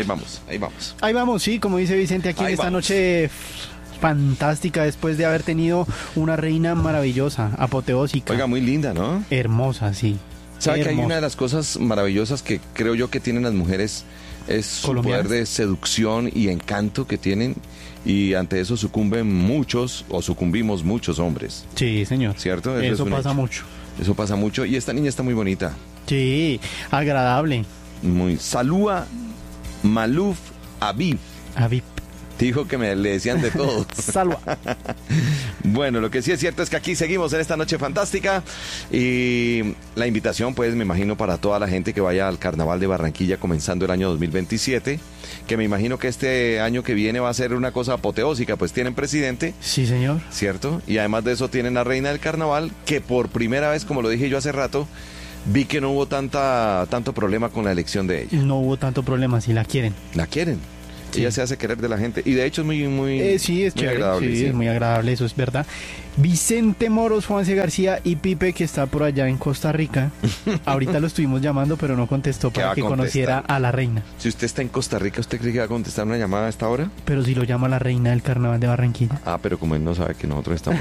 ahí vamos, ahí vamos. Ahí vamos, sí, como dice Vicente, aquí Ahí en esta vamos. noche fantástica, después de haber tenido una reina maravillosa, apoteósica. Oiga, muy linda, ¿no? Hermosa, sí. ¿Sabe que hay Hermosa. una de las cosas maravillosas que creo yo que tienen las mujeres? Es su ¿Colombianas? poder de seducción y encanto que tienen, y ante eso sucumben muchos, o sucumbimos muchos hombres, Sí, señor. ¿cierto? Eso es un pasa hecho. mucho. Eso pasa mucho, y esta niña está muy bonita. Sí, agradable. Muy. Salúa Maluf Aviv. Aviv. Dijo que le decían de todo. Salva. Bueno, lo que sí es cierto es que aquí seguimos en esta noche fantástica, y la invitación, pues, me imagino para toda la gente que vaya al Carnaval de Barranquilla comenzando el año 2027, que me imagino que este año que viene va a ser una cosa apoteósica, pues tienen presidente, Sí, señor. ¿cierto? Y además de eso tienen la reina del carnaval, que por primera vez, como lo dije yo hace rato, vi que no hubo tanto problema con la elección de ella. No hubo tanto problema si la quieren. La quieren. Sí. Ella se hace querer de la gente, y de hecho es muy Sí, es muy chévere, agradable. sí, Sí. es muy agradable, eso es verdad. Vicente Moros, Juanse García y Pipe, que está por allá en Costa Rica. Ahorita lo estuvimos llamando, pero no contestó ¿Qué va para a que contestar? conociera a la reina. Si usted está en Costa Rica, ¿usted cree que va a contestar una llamada a esta hora? Pero si lo llama la reina del Carnaval de Barranquilla. Ah, pero como él no sabe que nosotros estamos...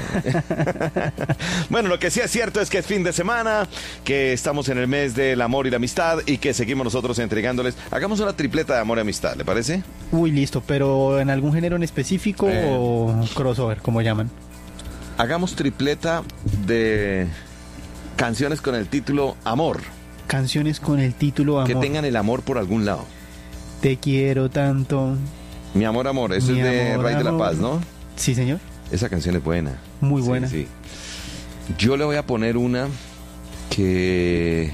Bueno, lo que sí es cierto es que es fin de semana, que estamos en el mes del amor y la amistad, y que seguimos nosotros entregándoles... Hagamos una tripleta de amor y amistad, ¿le parece? Uy, listo, pero ¿en algún género en específico o crossover, como llaman? Hagamos tripleta de canciones con el título Amor, Canciones con el título Amor. que tengan el amor por algún lado. Te quiero tanto. Mi amor, amor, eso Mi es de amor, Rey de la amor. Paz, ¿no? Sí, señor. Esa canción es buena. Muy Sí, buena. sí. Yo le voy a poner una que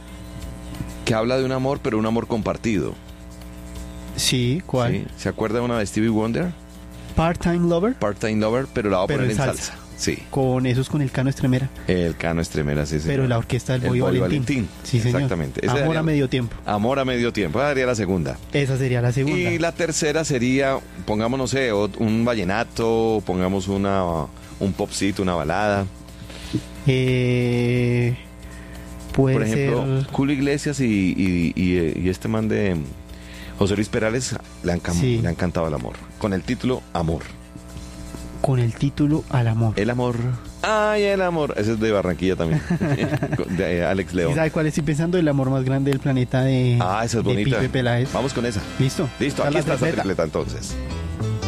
habla de un amor, pero un amor compartido. Sí, ¿cuál? ¿Sí? ¿Se acuerda de una de Stevie Wonder? Part-Time Lover. Part-Time Lover, pero la voy a Pero poner en en salsa. salsa. Sí. Con esos con el Cano Estremera. El Cano Estremera, sí, sí. Pero la orquesta del El Boy Boy Valentín. Sí, señor. Exactamente. Esa Amor sería- a medio tiempo. Amor a medio tiempo. Esa sería la segunda. Esa sería la segunda. Y la tercera sería, pongamos, no sé, un vallenato, pongamos un popcito, una balada. Puede Por ejemplo, ser Julio Iglesias y este man de José Luis Perales Sí. le han cantado el amor. Con el título Amor. con el título Al Amor. El amor. Ay, el amor. Ese es de Barranquilla también. De Alex ¿Y León. sabe cuál estoy pensando? El amor más grande del planeta de, Ah, esa es de bonita. Pipe Peláez. Vamos con esa. ¿Listo? Listo, Esa es aquí la está esa tripleta. tripleta entonces.